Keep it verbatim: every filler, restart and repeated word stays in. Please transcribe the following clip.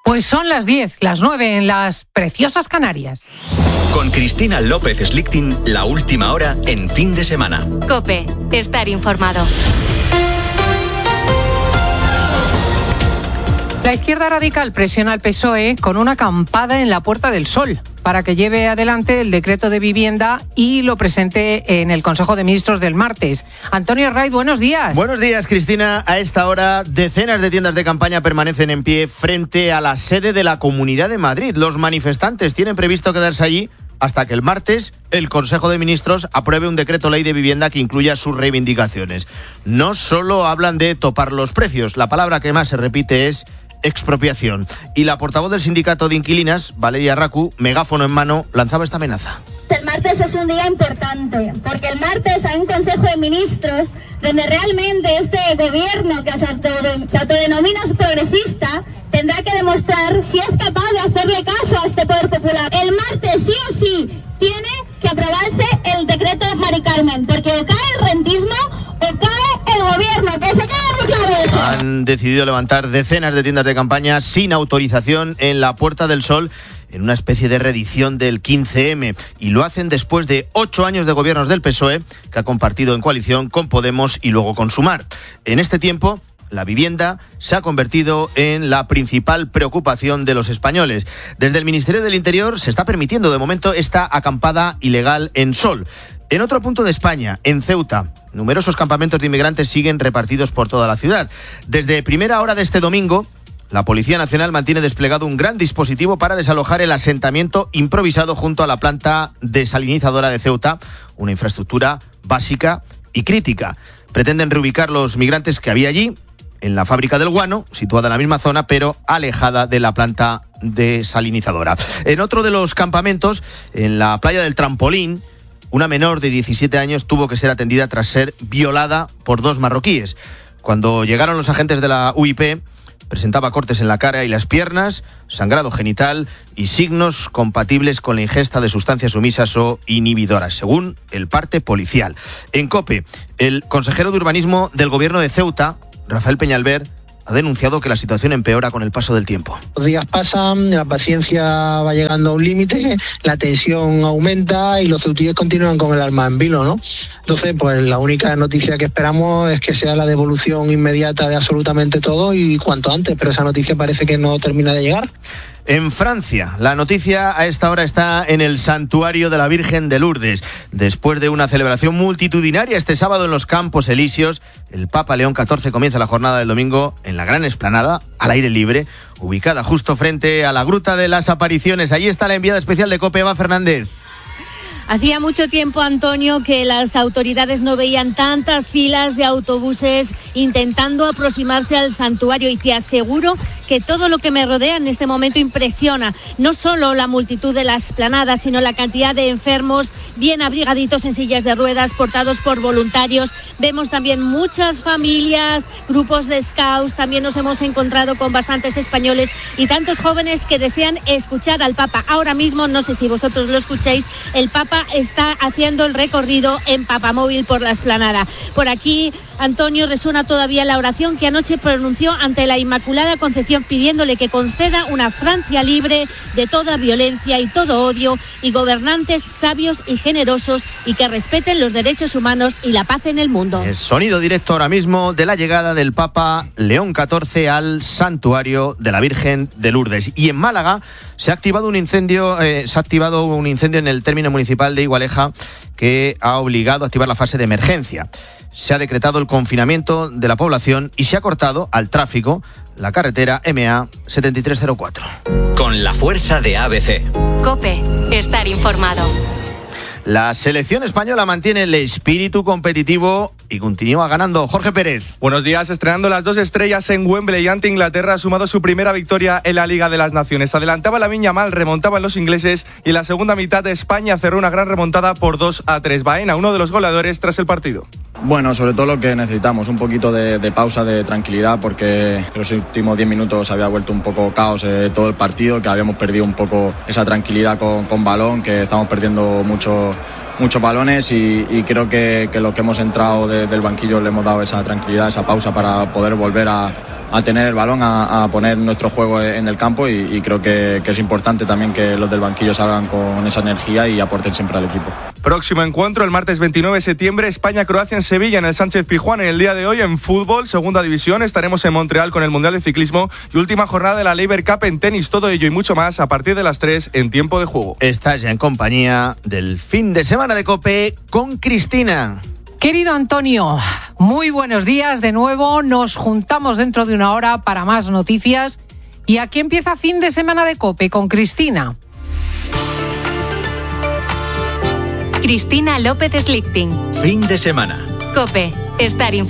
Pues son las diez, las nueve en las preciosas Canarias. Con Cristina López Slichting, la última hora en fin de semana. COPE, estar informado. La izquierda radical presiona al P S O E con una acampada en la Puerta del Sol para que lleve adelante el decreto de vivienda y lo presente en el Consejo de Ministros del martes. Antonio Herraiz, buenos días. Buenos días, Cristina. A esta hora, decenas de tiendas de campaña permanecen en pie frente a la sede de la Comunidad de Madrid. Los manifestantes tienen previsto quedarse allí hasta que el martes el Consejo de Ministros apruebe un decreto ley de vivienda que incluya sus reivindicaciones. No solo hablan de topar los precios, la palabra que más se repite es expropiación. Y la portavoz del sindicato de inquilinas, Valeria Racu, megáfono en mano, lanzaba esta amenaza. El martes es un día importante, porque el martes hay un Consejo de Ministros donde realmente este gobierno que se, autode- se autodenomina progresista tendrá que demostrar si es capaz de hacerle caso a este poder popular. El martes sí o sí tiene que aprobarse el decreto Mari Carmen, porque o cae el rentismo o cae el gobierno, que se quede muy claro eso. Han decidido levantar decenas de tiendas de campaña sin autorización en la Puerta del Sol, en una especie de reedición del quince eme, y lo hacen después de ocho años de gobiernos del P S O E, que ha compartido en coalición con Podemos y luego con Sumar. En este tiempo, la vivienda se ha convertido en la principal preocupación de los españoles. Desde el Ministerio del Interior se está permitiendo de momento esta acampada ilegal en Sol. En otro punto de España, en Ceuta, numerosos campamentos de inmigrantes siguen repartidos por toda la ciudad. Desde primera hora de este domingo, la Policía Nacional mantiene desplegado un gran dispositivo para desalojar el asentamiento improvisado junto a la planta desalinizadora de Ceuta, una infraestructura básica y crítica. Pretenden reubicar los migrantes que había allí, en la fábrica del guano, situada en la misma zona, pero alejada de la planta desalinizadora. En otro de los campamentos, en la playa del Trampolín, una menor de diecisiete años tuvo que ser atendida tras ser violada por dos marroquíes. Cuando llegaron los agentes de la U I P, presentaba cortes en la cara y las piernas, sangrado genital y signos compatibles con la ingesta de sustancias sumisas o inhibidoras, según el parte policial. En COPE, el consejero de urbanismo del gobierno de Ceuta, Rafael Peñalver, ha denunciado que la situación empeora con el paso del tiempo. Los días pasan, la paciencia va llegando a un límite, la tensión aumenta y los ceutíes continúan con el alma en vilo, ¿no? Entonces, pues la única noticia que esperamos es que sea la devolución inmediata de absolutamente todo y cuanto antes, pero esa noticia parece que no termina de llegar. En Francia, la noticia a esta hora está en el santuario de la Virgen de Lourdes. Después de una celebración multitudinaria este sábado en los Campos Elíseos, el Papa León catorce comienza la jornada del domingo en la gran explanada, al aire libre, ubicada justo frente a la Gruta de las Apariciones. Allí está la enviada especial de COPE, Eva Fernández. Hacía mucho tiempo, Antonio, que las autoridades no veían tantas filas de autobuses intentando aproximarse al santuario y te aseguro que todo lo que me rodea en este momento impresiona. No solo la multitud de la explanada, sino la cantidad de enfermos bien abrigaditos en sillas de ruedas, portados por voluntarios. Vemos también muchas familias, grupos de scouts, también nos hemos encontrado con bastantes españoles y tantos jóvenes que desean escuchar al Papa. Ahora mismo, no sé si vosotros lo escucháis, el Papa está haciendo el recorrido en papamóvil por la explanada. Por aquí, Antonio, resuena todavía la oración que anoche pronunció ante la Inmaculada Concepción, pidiéndole que conceda una Francia libre de toda violencia y todo odio y gobernantes sabios y generosos y que respeten los derechos humanos y la paz en el mundo. El sonido directo ahora mismo de la llegada del Papa León catorce al santuario de la Virgen de Lourdes. Y en Málaga se ha activado un incendio, eh, se ha activado un incendio en el término municipal de Igualeja que ha obligado a activar la fase de emergencia. Se ha decretado el confinamiento de la población y se ha cortado al tráfico la carretera eme a setenta y tres cero cuatro. Con la fuerza de A B C. COPE, estar informado. La selección española mantiene el espíritu competitivo y continúa ganando. Jorge Pérez. Buenos días. Estrenando las dos estrellas en Wembley ante Inglaterra, ha sumado su primera victoria en la Liga de las Naciones. Adelantaba Lamine Yamal, remontaban los ingleses y en la segunda mitad de España cerró una gran remontada por dos a tres. Baena, uno de los goleadores tras el partido. Bueno, sobre todo lo que necesitamos, un poquito de, de pausa, de tranquilidad, porque los últimos diez minutos había vuelto un poco caos eh, todo el partido, que habíamos perdido un poco esa tranquilidad con, con balón, que estamos perdiendo mucho, muchos balones y, y creo que, que los que hemos entrado de, del banquillo le hemos dado esa tranquilidad, esa pausa para poder volver a, a tener el balón, a, a poner nuestro juego en el campo y, y creo que, que es importante también que los del banquillo salgan con esa energía y aporten siempre al equipo. Próximo encuentro el martes veintinueve de septiembre, España-Croacia en Sevilla, en el Sánchez Pizjuán. En el día de hoy en fútbol, segunda división, estaremos en Montreal con el Mundial de Ciclismo y última jornada de la Laver Cup en tenis. Todo ello y mucho más a partir de las tres en Tiempo de Juego. Estás ya en compañía del fin de semana de COPE con Cristina. Querido Antonio, muy buenos días de nuevo. Nos juntamos dentro de una hora para más noticias. Y aquí empieza fin de semana de COPE con Cristina. Cristina López Slichting. Fin de semana. COPE. Estar informado.